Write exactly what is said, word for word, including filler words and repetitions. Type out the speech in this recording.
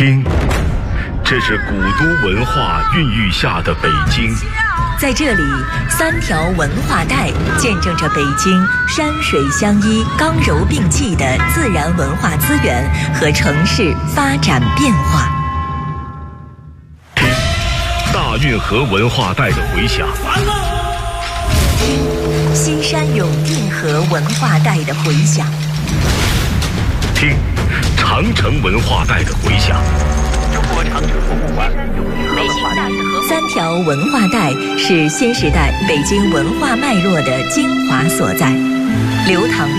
听，这是古都文化孕育下的北京。 在这里，三条文化带见证着北京山水相依、刚柔并济的自然文化资源和城市发展变化。 听，大运河文化带的回响。 听，西山永定河文化带的回响。 听，长城文化带的回响。 中国长城博物馆北京大运河三条文化带是新时代北京文化脉络的精华所在，流淌